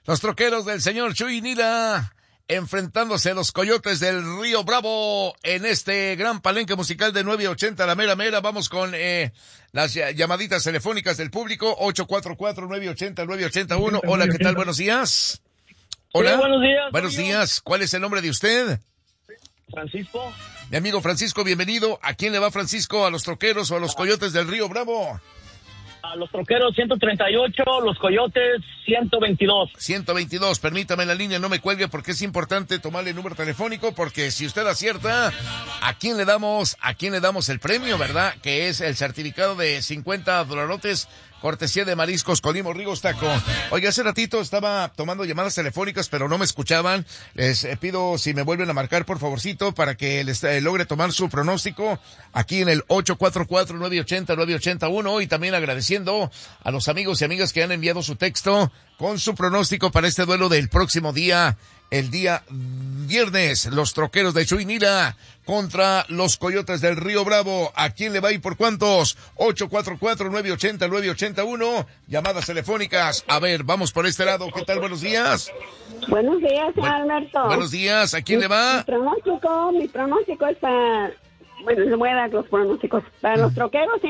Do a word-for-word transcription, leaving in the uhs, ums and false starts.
Los troqueros del señor Chuy Nila enfrentándose a los Coyotes del Río Bravo en este gran palenque musical de nueve ochenta, la mera mera. Vamos con eh, las llamaditas telefónicas del público, ocho cuatro cuatro, nueve ocho cero, nueve ocho uno. Hola, ¿qué tal? Buenos días. Hola. Sí, buenos días. Buenos días. ¿Cuál es el nombre de usted? Francisco. Mi amigo Francisco, bienvenido. ¿A quién le va Francisco? ¿A los troqueros o a los Coyotes del Río Bravo? A los troqueros ciento treinta y ocho, los Coyotes ciento veintidós. ciento veintidós, permítame en la línea, no me cuelgue porque es importante tomarle el número telefónico, porque si usted acierta, ¿a quién le damos, a quién le damos el premio, verdad? Que es el certificado de cincuenta dolarotes, cortesía de Mariscos Colimo Rigos Taco. Oiga, hace ratito estaba tomando llamadas telefónicas, pero no me escuchaban. Les pido si me vuelven a marcar, por favorcito, para que les eh, logre tomar su pronóstico aquí en el ocho cuatro cuatro, nueve ocho cero, nueve ocho uno, y también agradeciendo a los amigos y amigas que han enviado su texto con su pronóstico para este duelo del próximo día, el día viernes, los troqueros de Chuy Nila contra los Coyotes del Río Bravo. ¿A quién le va y por cuántos? ocho cuatro cuatro, nueve ocho cero, nueve ocho uno. Llamadas telefónicas. A ver, vamos por este lado. ¿Qué tal? Buenos días. Buenos días, Bu- Alberto. Buenos días. ¿A quién mi, le va? Mi pronóstico, mi pronóstico es para... Bueno, le voy a dar los pronósticos. Para los troqueros